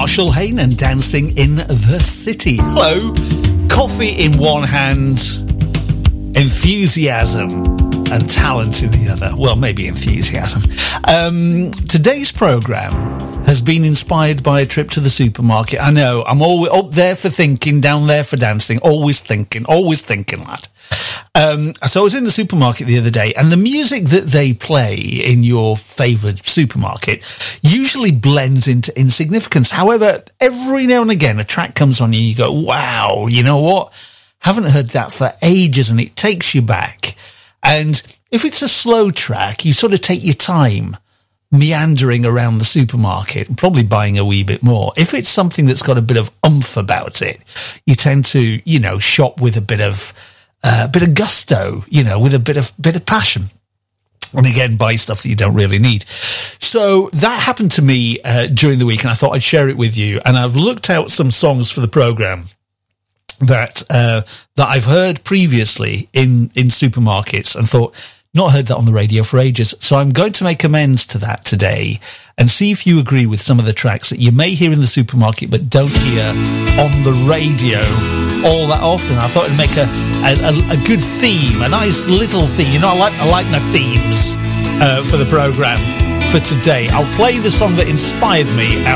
Marshall Haynen, Dancing in the City. Hello. Coffee in one hand, enthusiasm and talent in the other. Well, maybe enthusiasm. Today's programme has been inspired by a trip to the supermarket. I know, I'm always up there for thinking, down there for dancing, always thinking, lad. So I was in the supermarket the other day, and the music that they play in your favoured supermarket usually blends into insignificance. However, every now and again, a track comes on and you go, wow, you know what? Haven't heard that for ages, and it takes you back. And if it's a slow track, you sort of take your time meandering around the supermarket and probably buying a wee bit more. If it's something that's got a bit of oomph about it, you tend to, shop with a bit of gusto, with a bit of passion. And again, buy stuff that you don't really need. So that happened to me during the week, and I thought I'd share it with you. And I've looked out some songs for the programme that I've heard previously in supermarkets and thought, not heard that on the radio for ages. So I'm going to make amends to that today and see if you agree with some of the tracks that you may hear in the supermarket but don't hear on the radio all that often. I thought it'd make a good theme, a nice little theme. I like my themes for the programme for today. I'll play the song that inspired me after